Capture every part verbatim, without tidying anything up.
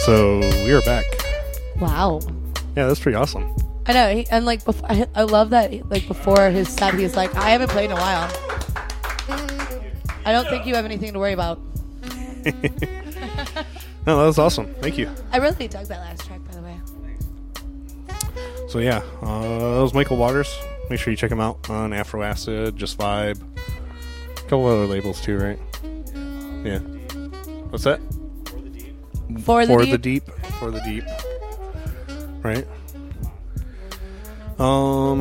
so we are back. Wow. Yeah, that's pretty awesome. I know, he, and like before, I, I love that. Like before his set, he's like, "I haven't played in a while. I don't think you have anything to worry about." No, that was awesome. Thank you. I really dug that last track, by the way. So yeah, uh, that was Michael Waters. Make sure you check him out on Afro Acid, Just Vibe, a couple other labels too, right? Yeah. What's that? For the For deep. the deep. For the deep. Right. Um,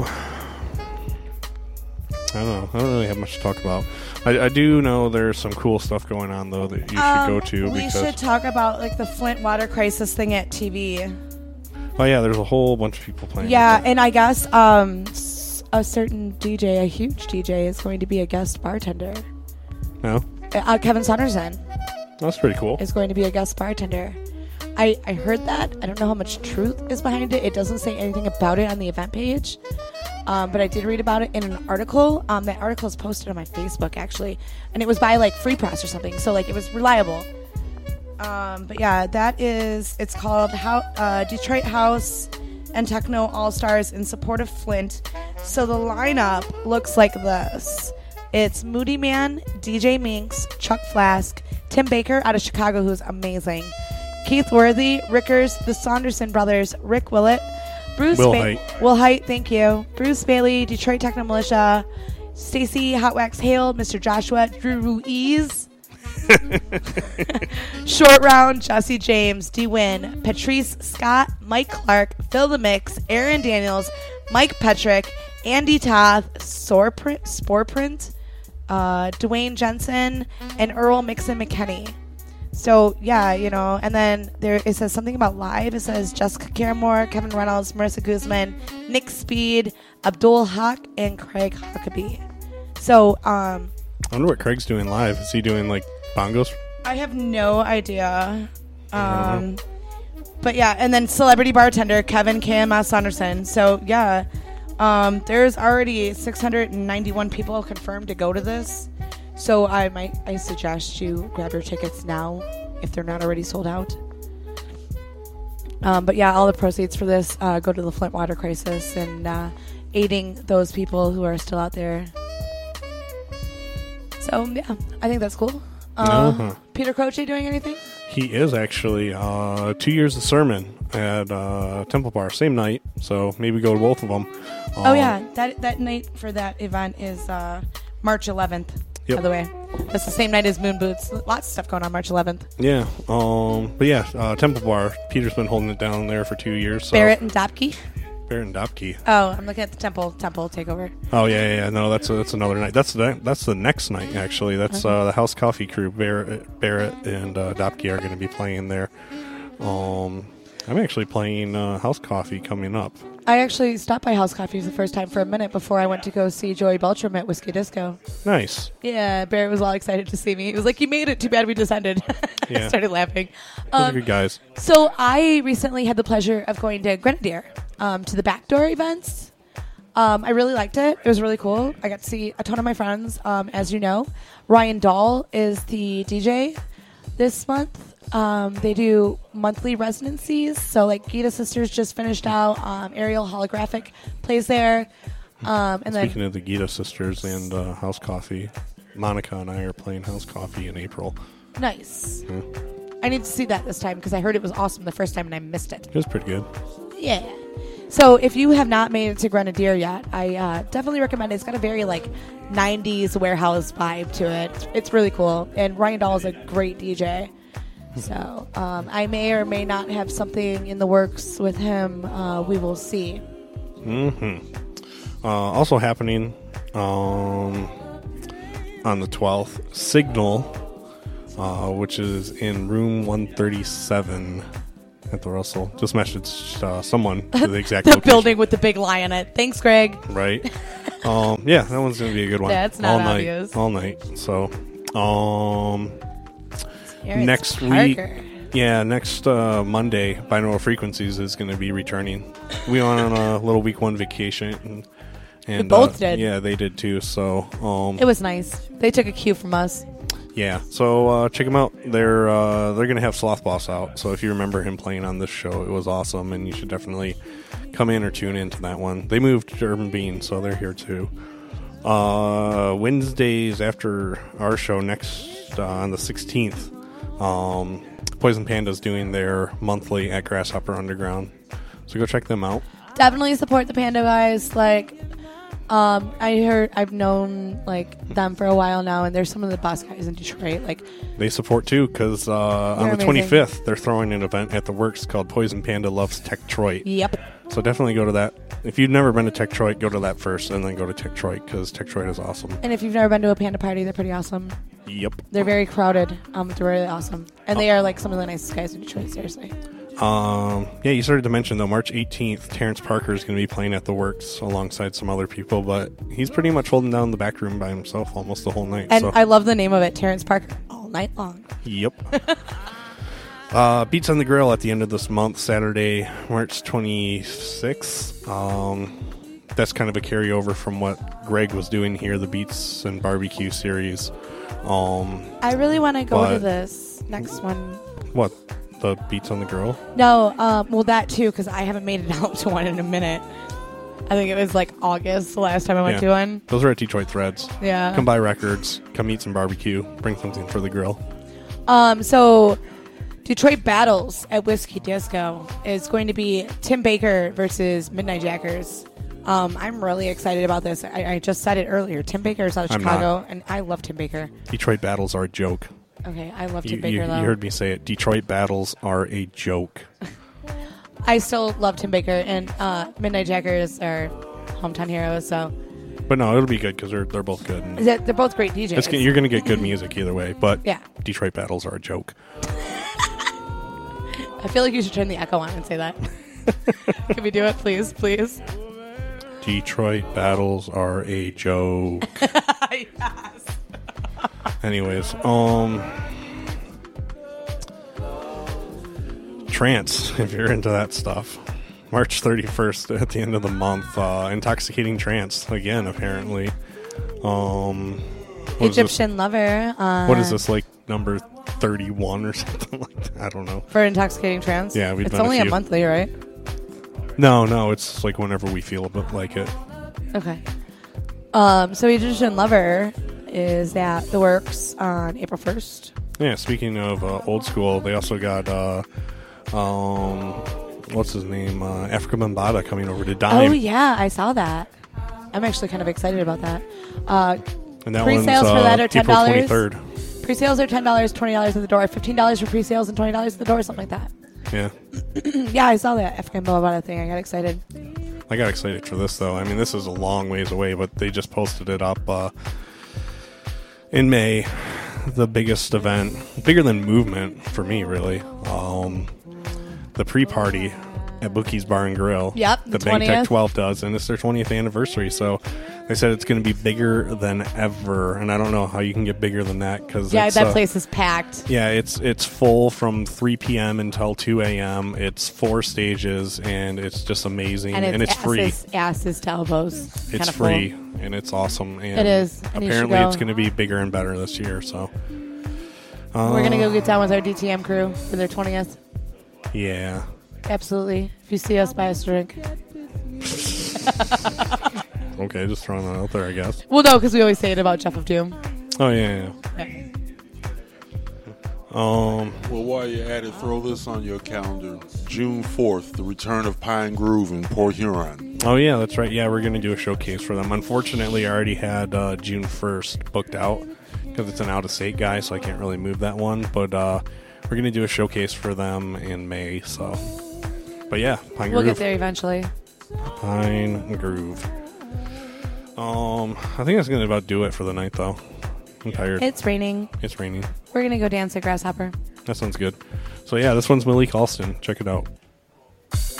I don't know. I don't really have much to talk about. I, I do know there's some cool stuff going on though that you Um, should go to. we because should talk about like the Flint water crisis thing at T V. Oh yeah, there's a whole bunch of people playing. Yeah, with it. and I guess um, s- a certain D J, a huge D J, is going to be a guest bartender. No, Uh, Kevin Saunderson that's pretty cool. is going to be a guest bartender. I, I heard that. I don't know how much truth is behind it. It doesn't say anything about it on the event page. Um, but I did read about it in an article. Um, that article is posted on my Facebook, actually. And it was by, like, Free Press or something. So, like, it was reliable. Um, but, yeah, that is... It's called How, uh, Detroit House and Techno All-Stars in support of Flint. So the lineup looks like this. It's Moody Man, D J Minx, Chuck Flask, Tim Baker out of Chicago, who's amazing, Keith Worthy, Rickers, the Saunderson Brothers, Rick Willett, Bruce Will ba- Height. Will Height, thank you. Bruce Bailey, Detroit Techno Militia, Stacy Hot Wax Hale, Mister Joshua, Drew Ruiz, Short Round, Jesse James, D Win, Patrice Scott, Mike Clark, Phil the Mix, Aaron Daniels, Mike Petrick, Andy Toth, Sorprint, Sporprint, uh, Dwayne Jensen, and Earl Mixon McKenney. So, yeah, you know, and then there it says something about live. It says Jessica Caramore, Kevin Reynolds, Marissa Guzman, Nick Speed, Abdul Haq, and Craig Huckabee. So, um... I wonder what Craig's doing live. Is he doing, like, bongos? I have no idea. Um... But, yeah, and then celebrity bartender, Kevin K M S Saunderson. So, yeah, um, there's already six hundred ninety-one people confirmed to go to this. So I might I suggest you grab your tickets now if they're not already sold out. Um, but yeah, all the proceeds for this uh, go to the Flint water crisis and uh, aiding those people who are still out there. So yeah, I think that's cool. Uh, Uh-huh. Peter Croce doing anything? He is actually uh, two years of sermon at uh, Temple Bar, same night. So maybe go to both of them. Um, Oh yeah, that that night for that event is uh, March eleventh. Yep. By the way, that's the same night as Moon Boots. Lots of stuff going on March eleventh. Yeah. Um. But yeah, uh, Temple Bar. Peter's been holding it down there for two years. So. Barrett and Dopke. Barrett and Dopke. Oh, I'm looking at the Temple Temple takeover. Oh yeah, yeah, yeah. No, that's that's another night. That's the that's the next night actually. That's Okay. uh, the House Coffee crew. Barrett, Barrett and uh, Dopke are going to be playing there. Um, I'm actually playing uh, House Coffee coming up. I actually stopped by House Coffee for the first time for a minute before I went to go see Joey Beltram at Whiskey Disco. Nice. Yeah, Barrett was all excited to see me. He was like, "You made it. Too bad we descended." Yeah. I started laughing. Those are Um, good guys. So I recently had the pleasure of going to Grenadier um, to the Backdoor events. Um, I really liked it. It was really cool. I got to see a ton of my friends. Um, as you know, Ryan Dahl is the D J this month. Um, they do monthly residencies. So like Gita Sisters just finished out. Um, Ariel Holographic plays there. Um, and Speaking then of the Gita Sisters and uh, House Coffee, Monica and I are playing House Coffee in April. nice. Yeah. I need to see that this time because I heard it was awesome the first time and I missed it. It was pretty good. Yeah. So if you have not made it to Grenadier yet, I uh, definitely recommend it. It's got a very like nineties warehouse vibe to it. It's, it's really cool. And Ryan Dahl is a great D J. So um, I may or may not have something in the works with him. Uh, we will see. Mm-hmm. Uh, also happening um, on the twelfth, Signal, uh, which is in room one thirty-seven at the Russell. Just messaged uh, someone to the exact The location. building with the big lion in it. Thanks, Greg. Right. um, yeah, that one's going to be a good one. That's not all night, obvious. All night. So, um, Here it's next week. Parker. Yeah, next uh, Monday, Binaural Frequencies is going to be returning. We went on a little week one vacation. And, and We both uh, did. Yeah, they did too. So, um, It was nice. They took a cue from us. Yeah, so uh, check them out. They're uh, they're gonna have Sloth Boss out. So if you remember him playing on this show, it was awesome, and you should definitely come in or tune into that one. They moved to Urban Bean, so they're here too. Uh, Wednesdays after our show next uh, on the sixteenth, um, Poison Panda's doing their monthly at Grasshopper Underground. So go check them out. Definitely support the Panda guys. Like. Um, I heard I've known like them for a while now, and they're some of the best guys in Detroit. Like they support too, because uh, on the twenty-fifth they're throwing an event at the Works called Poison Panda Loves Techtroit. Yep. So definitely go to that. If you've never been to Techtroit, go to that first, and then go to Techtroit because Techtroit is awesome. And if you've never been to a Panda party, they're pretty awesome. Yep. They're very crowded. Um, they're really awesome, and they are like some of the nicest guys in Detroit. Seriously. Um, yeah, you started to mention though, March eighteenth, Terrence Parker is going to be playing at the Works alongside some other people, but he's pretty much holding down the back room by himself almost the whole night. And so. I love the name of it, Terrence Parker, all night long. Yep. uh, Beats on the Grill at the end of this month, Saturday, March twenty-sixth. Um, that's kind of a carryover from what Greg was doing here, the Beats and Barbecue series. Um, I really want to go but, to this next one. What? The Beats on the Grill? No, um, well, that too, because I haven't made it out to one in a minute. I think it was like August the last time I went yeah. to one. Those are at Detroit Threads. Yeah. Come buy records, come eat some barbecue, bring something for the grill. Um, so, Detroit Battles at Whiskey Disco is going to be Tim Baker versus Midnight Jackers. Um, I'm really excited about this. I, I just said it earlier. Tim Baker is out of I'm Chicago, not. and I love Tim Baker. Detroit Battles are a joke. Okay, I love Tim You, Baker, you, though. you heard me say it. Detroit Battles are a joke. I still love Tim Baker, and uh, Midnight Jackers are hometown heroes, so... But no, it'll be good because they're, they're both good. And They're they're both great D Js. it's, you're going to get good music either way, but Yeah. Detroit Battles are a joke. I feel like you should turn the echo on and say that. Can we do it, please, please? Detroit Battles are a joke. Yes. Anyways, um... Trance, if you're into that stuff. March thirty-first at the end of the month. Uh, Intoxicating Trance, again, apparently. Um, what is Egyptian this? Lover. Uh, What is this, like, number thirty-one or something like that? I don't know. For Intoxicating Trance? Yeah, we've It's done a only a, few. monthly, right? No, no, it's like whenever we feel a bit like it. Okay. Um, so Egyptian Lover is at the Works on April first. Yeah, speaking of uh, old school, they also got, uh, um, what's his name? Uh, Africa Bambaataa coming over to Dime. Oh, yeah, I saw that. I'm actually kind of excited about that. Uh, And that pre-sales one's for uh, that are ten April dollars. twenty-third. Pre-sales are ten dollars, twenty dollars at the door, fifteen dollars for pre-sales and twenty dollars at the door, something like that. Yeah. Yeah, I saw that African Bambaataa thing. I got excited. I got excited for this, though. I mean, this is a long ways away, but they just posted it up uh, in May. The biggest event, bigger than Movement for me, really. Um, the pre-party at Bookie's Bar and Grill. Yep, the the Bang Tech twentieth. twelve does, and it's their twentieth anniversary. So they said it's going to be bigger than ever, and I don't know how you can get bigger than that because Yeah, that uh, place is packed. Yeah, it's it's full from three p.m. until two a.m. It's four stages, and it's just amazing, And it's, and it's free. asses, asses to elbows. It's Kinda free, full. and it's awesome. And It is, and you should apparently, go. it's going to be bigger and better this year. So We're going to Uh, go get down with our D T M crew for their twentieth. yeah. Absolutely. If you see us, buy us a drink. Okay, just throwing that out there, I guess. Well, no, because we always say it about Jeff of Doom. Oh yeah, yeah. Yeah. Um, Well, while you're at it, throw this on your calendar. June fourth, the return of Pine Groove in Port Huron. oh yeah, that's right. Yeah, we're going to do a showcase for them. Unfortunately, I already had uh, June first booked out because it's an out-of-state guy, so I can't really move that one. But uh, we're going to do a showcase for them in May. So, but yeah, Pine We'll Groove. get there eventually. Pine Groove. Um, I think that's going to about do it for the night, though. I'm tired. It's raining. It's raining. We're going to go dance at Grasshopper. That sounds good. So yeah, this one's Malik Alston. Check it out.